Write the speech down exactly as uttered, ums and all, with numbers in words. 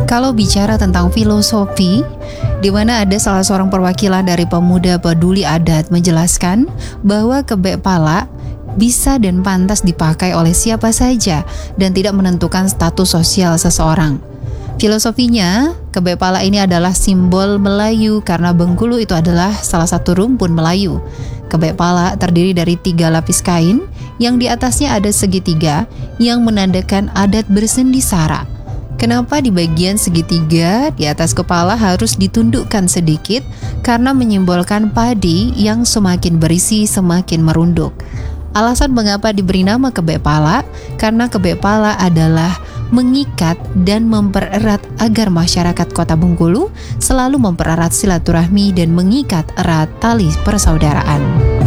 Kalau bicara tentang filosofi, di mana ada salah seorang perwakilan dari pemuda peduli adat menjelaskan bahwa kebek pala bisa dan pantas dipakai oleh siapa saja dan tidak menentukan status sosial seseorang. Filosofinya, kebek pala ini adalah simbol Melayu karena Bengkulu itu adalah salah satu rumpun Melayu. Kebek pala terdiri dari tiga lapis kain yang di atasnya ada segitiga yang menandakan adat bersendi sara. Kenapa di bagian segitiga di atas kepala harus ditundukkan sedikit? Karena menyimbolkan padi yang semakin berisi semakin merunduk. Alasan mengapa diberi nama kebek pala, karena kebek pala adalah mengikat dan mempererat agar masyarakat Kota Bengkulu selalu mempererat silaturahmi dan mengikat erat tali persaudaraan.